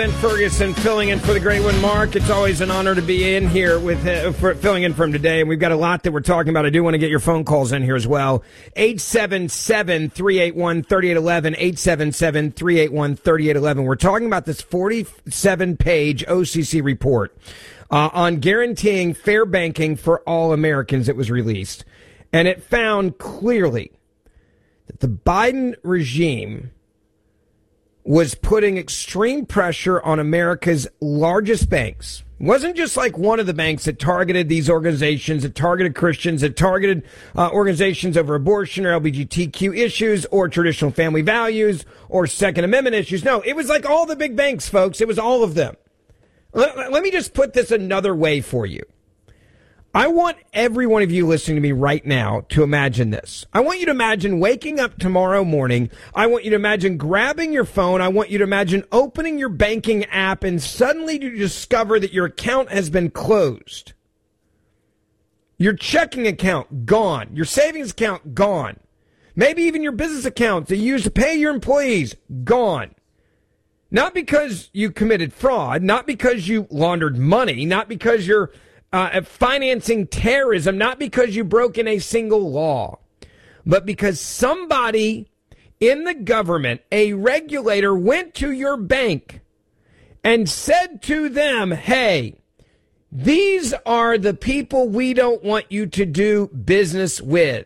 Ben Ferguson filling in for the great one, Mark. It's always an honor to be in here with filling in from today, and we've got a lot that we're talking about. I do want to get your phone calls in here as well. 877-381-3811, 877-381-3811. We're talking about this 47-page OCC report on guaranteeing fair banking for all Americans that was released, and it found clearly that the Biden regime was putting extreme pressure on America's largest banks. It wasn't just like one of the banks that targeted these organizations, that targeted Christians, that targeted organizations over abortion or LGBTQ issues or traditional family values or Second Amendment issues. No, it was like all the big banks, folks. It was all of them. Let me just put this another way for you. I want every one of you listening to me right now to imagine this. I want you to imagine waking up tomorrow morning. I want you to imagine grabbing your phone. I want you to imagine opening your banking app and suddenly you discover that your account has been closed. Your checking account, gone. Your savings account, gone. Maybe even your business account that you use to pay your employees, gone. Not because you committed fraud, not because you laundered money, not because you're financing terrorism, not because you broke in a single law, but because somebody in the government, a regulator, went to your bank and said to them, hey, these are the people we don't want you to do business with.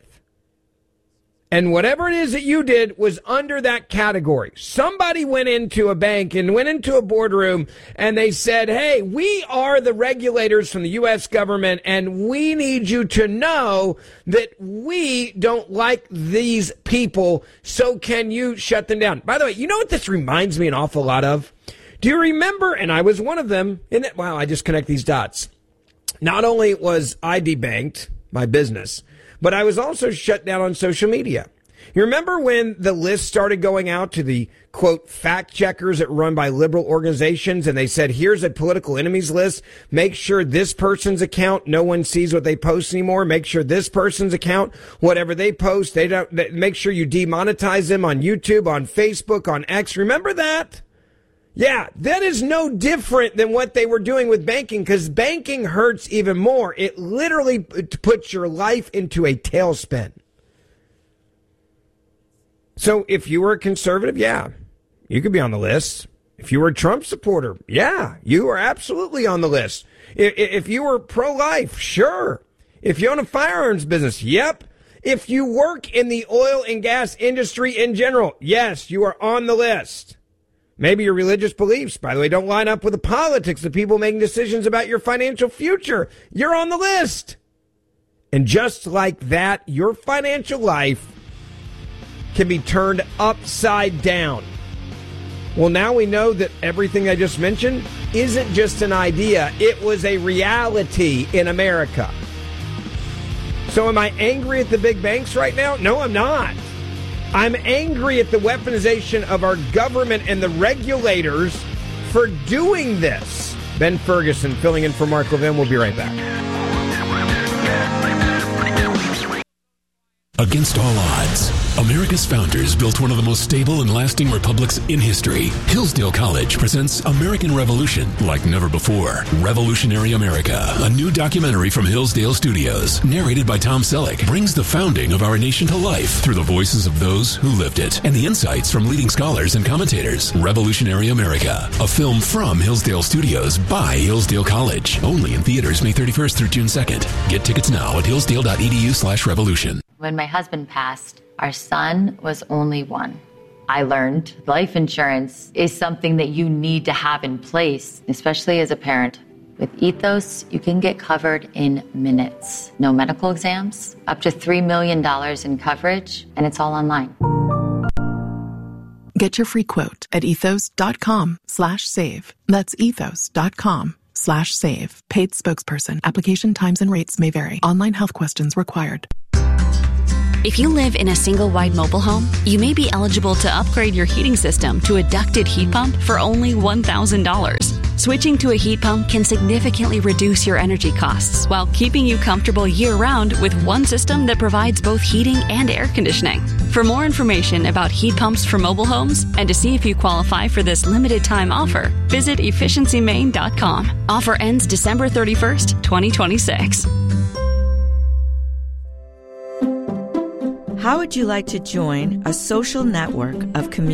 And whatever it is that you did was under that category. Somebody went into a bank and went into a boardroom and they said, hey, we are the regulators from the U.S. government and we need you to know that we don't like these people. So can you shut them down? By the way, you know what this reminds me an awful lot of? Do you remember? And I was one of them. Wow, I just connect these dots. Not only was I debanked, my business, but I was also shut down on social media. You remember when the list started going out to the, quote, fact checkers that run by liberal organizations, and they said, here's a political enemies list. Make sure this person's account, no one sees what they post anymore. Make sure this person's account, whatever they post, make sure you demonetize them on YouTube, on Facebook, on X. Remember that? Yeah, that is no different than what they were doing with banking, because banking hurts even more. It literally puts your life into a tailspin. So if you were a conservative, yeah, you could be on the list. If you were a Trump supporter, yeah, you are absolutely on the list. If you were pro-life, sure. If you own a firearms business, yep. If you work in the oil and gas industry in general, yes, you are on the list. Maybe your religious beliefs, by the way, don't line up with the politics of people making decisions about your financial future. You're on the list. And just like that, your financial life can be turned upside down. Well, now we know that everything I just mentioned isn't just an idea. It was a reality in America. So am I angry at the big banks right now? No, I'm not. I'm angry at the weaponization of our government and the regulators for doing this. Ben Ferguson filling in for Mark Levin. We'll be right back. Against all odds, America's founders built one of the most stable and lasting republics in history. Hillsdale College presents American Revolution like never before. Revolutionary America, a new documentary from Hillsdale Studios, narrated by Tom Selleck, brings the founding of our nation to life through the voices of those who lived it and the insights from leading scholars and commentators. Revolutionary America, a film from Hillsdale Studios by Hillsdale College. Only in theaters May 31st through June 2nd. Get tickets now at hillsdale.edu/revolution. When my husband passed, our son was only one. I learned life insurance is something that you need to have in place, especially as a parent. With Ethos, you can get covered in minutes. No medical exams, up to $3 million in coverage, and it's all online. Get your free quote at ethos.com/save. That's ethos.com/save. Paid spokesperson. Application times and rates may vary. Online health questions required. If you live in a single-wide mobile home, you may be eligible to upgrade your heating system to a ducted heat pump for only $1,000. Switching to a heat pump can significantly reduce your energy costs while keeping you comfortable year-round with one system that provides both heating and air conditioning. For more information about heat pumps for mobile homes and to see if you qualify for this limited-time offer, visit efficiencymaine.com. Offer ends December 31st, 2026. How would you like to join a social network of community